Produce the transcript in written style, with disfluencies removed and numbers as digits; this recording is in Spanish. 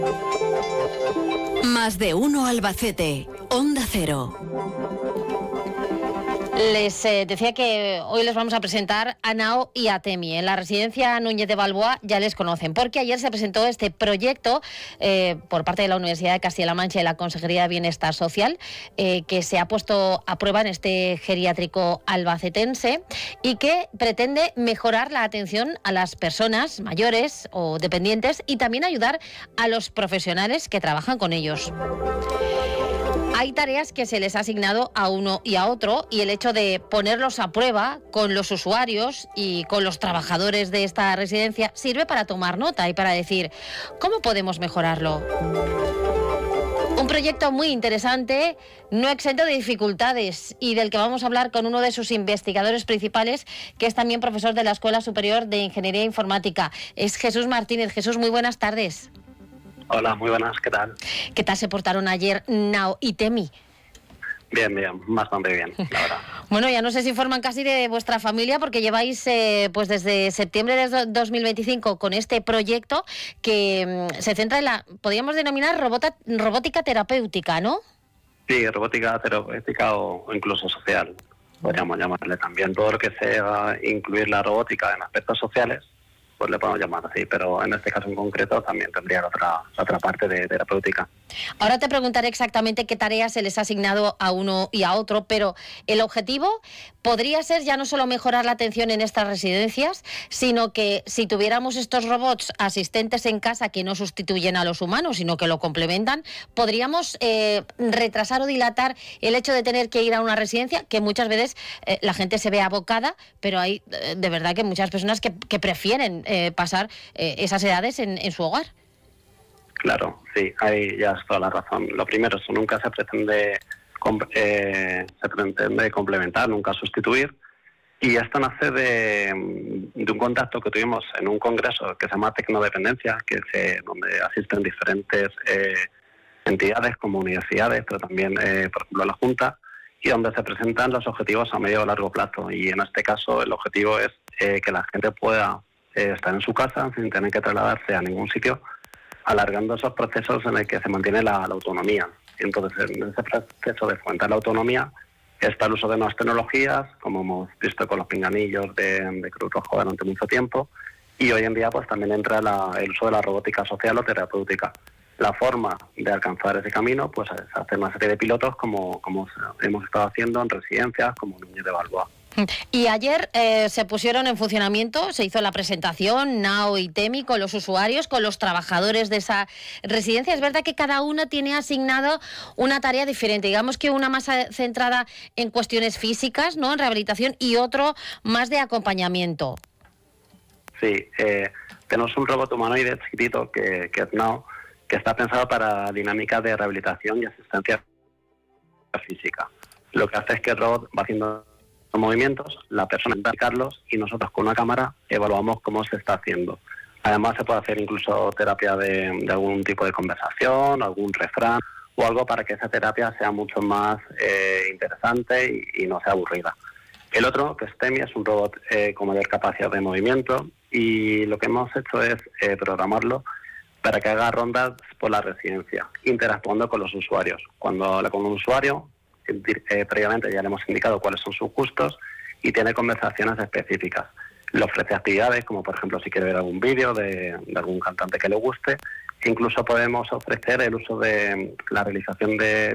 Más de uno Albacete, Onda Cero. Les decía que hoy les vamos a presentar a Nao y a Temi. En la residencia Núñez de Balboa ya les conocen, porque ayer se presentó este proyecto por parte de la Universidad de Castilla-La Mancha y la Consejería de Bienestar Social, que se ha puesto a prueba en este geriátrico albacetense y que pretende mejorar la atención a las personas mayores o dependientes y también ayudar a los profesionales que trabajan con ellos. Hay tareas que se les ha asignado a uno y a otro, y el hecho de ponerlos a prueba con los usuarios y con los trabajadores de esta residencia sirve para tomar nota y para decir ¿cómo podemos mejorarlo? Un proyecto muy interesante, no exento de dificultades, y del que vamos a hablar con uno de sus investigadores principales, que es también profesor de la Escuela Superior de Ingeniería Informática. Es Jesús Martínez. Jesús, muy buenas tardes. Hola, muy buenas, ¿qué tal? ¿Qué tal se portaron ayer Nao y Temi? Bien, bastante bien, la verdad. Bueno, ya no sé si forman casi de vuestra familia, porque lleváis pues desde septiembre de 2025 con este proyecto que se centra en la, podríamos denominar robótica terapéutica, ¿no? Sí, robótica terapéutica o incluso social, podríamos llamarle también. Todo lo que sea incluir la robótica en aspectos sociales, pues le podemos llamar así, pero en este caso en concreto también tendría otra parte de terapéutica. Ahora te preguntaré exactamente qué tareas se les ha asignado a uno y a otro, pero el objetivo podría ser ya no solo mejorar la atención en estas residencias, sino que si tuviéramos estos robots asistentes en casa que no sustituyen a los humanos, sino que lo complementan, podríamos retrasar o dilatar el hecho de tener que ir a una residencia, que muchas veces la gente se ve abocada, pero hay de verdad que muchas personas que prefieren pasar esas edades en su hogar. Claro, sí, ahí ya es toda la razón. Lo primero, eso nunca se pretende complementar, nunca sustituir. Y esto nace de un contacto que tuvimos en un congreso que se llama Tecnodependencia, donde asisten diferentes entidades como universidades, pero también, por ejemplo, la Junta, y donde se presentan los objetivos a medio o largo plazo. Y en este caso el objetivo es que la gente pueda estar en su casa sin tener que trasladarse a ningún sitio, alargando esos procesos en el que se mantiene la autonomía. Entonces, en ese proceso de fomentar la autonomía está el uso de nuevas tecnologías, como hemos visto con los pinganillos de Cruz Roja durante mucho tiempo, y hoy en día pues también entra el uso de la robótica social o terapéutica. La forma de alcanzar ese camino pues es hacer una serie de pilotos como hemos estado haciendo en residencias como Núñez de Balboa. Y ayer se pusieron en funcionamiento, se hizo la presentación, Nao y Temi, con los usuarios, con los trabajadores de esa residencia. Es verdad que cada uno tiene asignado una tarea diferente, digamos que una más centrada en cuestiones físicas, ¿no?, en rehabilitación, y otro más de acompañamiento. Sí, tenemos un robot humanoide chiquitito que es Nao, que está pensado para dinámicas de rehabilitación y asistencia física. Lo que hace es que el robot va haciendo movimientos, la persona va a aplicarlos y nosotros con una cámara evaluamos cómo se está haciendo. Además se puede hacer incluso terapia de algún tipo de conversación, algún refrán o algo para que esa terapia sea mucho más interesante y no sea aburrida. El otro, que es Temi, es un robot con mayor capacidad de movimiento, y lo que hemos hecho es programarlo para que haga rondas por la residencia, interactuando con los usuarios. Cuando habla con un usuario, previamente ya le hemos indicado cuáles son sus gustos y tiene conversaciones específicas. Le ofrece actividades, como por ejemplo si quiere ver algún vídeo de algún cantante que le guste. Incluso podemos ofrecer el uso de la realización de